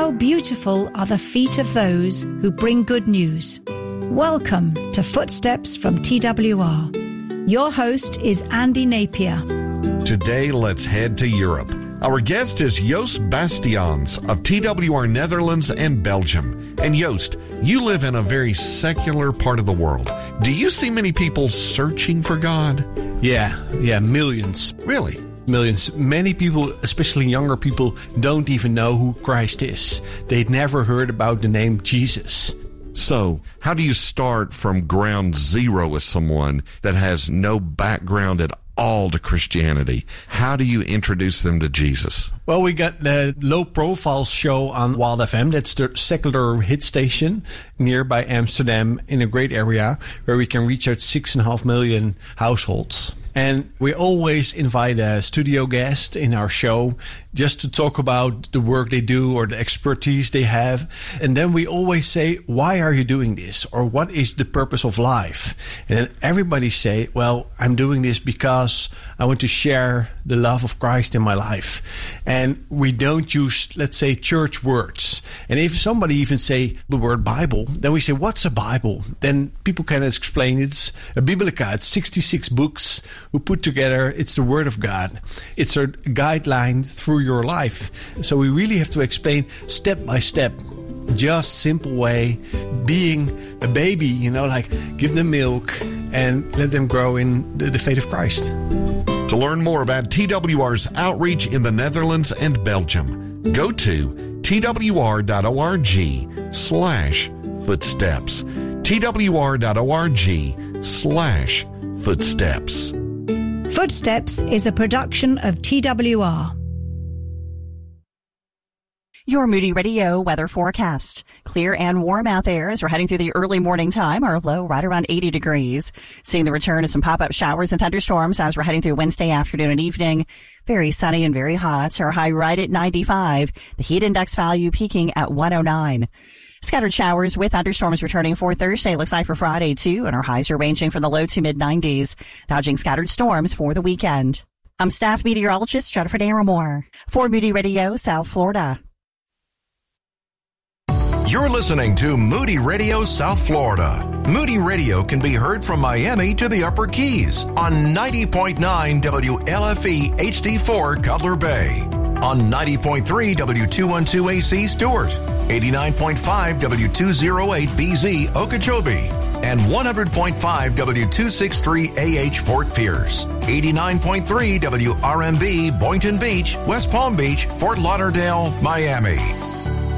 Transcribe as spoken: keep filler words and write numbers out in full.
How beautiful are the feet of those who bring good news. Welcome to Footsteps from T W R. Your host is Andy Napier. Today, let's head to Europe. Our guest is Joost Bastiaans of T W R Netherlands and Belgium. And Joost, you live in a very secular part of the world. Do you see many people searching for God? Yeah, yeah, millions. Really? Millions. Many people, especially younger people, don't even know who Christ is. They'd never heard about the name Jesus. So, how do you start from ground zero with someone that has no background at all to Christianity? How do you introduce them to Jesus? Well, we got the Low Profile show on Wild F M. That's the secular hit station nearby Amsterdam in a great area where we can reach out six and a half million households. And we always invite a studio guest in our show just to talk about the work they do or the expertise they have. And then we always say, why are you doing this? Or what is the purpose of life? And then everybody say, well, I'm doing this because I want to share the love of Christ in my life. And we don't use, let's say, church words. And if somebody even say the word Bible, then we say, what's a Bible? Then people can explain it's a Biblica. It's sixty-six books who put together. It's the Word of God. It's a guideline through your life. So we really have to explain step by step, just simple way, being a baby, you know, like give them milk and let them grow in the, the faith of Christ. To learn more about T W R's outreach in the Netherlands and Belgium, go to twr.org slash footsteps. twr.org slash footsteps. Footsteps is a production of T W R. Your Moody Radio weather forecast. Clear and warm out there as we're heading through the early morning time. Our low right around eighty degrees. Seeing the return of some pop-up showers and thunderstorms as we're heading through Wednesday afternoon and evening. Very sunny and very hot. Our high right at ninety-five. The heat index value peaking at one oh nine. Scattered showers with thunderstorms returning for Thursday. Looks like for Friday, too. And our highs are ranging from the low to mid nineties. Dodging scattered storms for the weekend. I'm staff meteorologist Jennifer Naramore for Moody Radio, South Florida. You're listening to Moody Radio South Florida. Moody Radio can be heard from Miami to the Upper Keys on ninety point nine W L F E H D four Cutler Bay, on ninety point three W two twelve A C Stewart, eighty-nine point five W two oh eight B Z Okeechobee, and one hundred point five W two sixty-three A H Fort Pierce, eighty-nine point three W R M B Boynton Beach, West Palm Beach, Fort Lauderdale, Miami.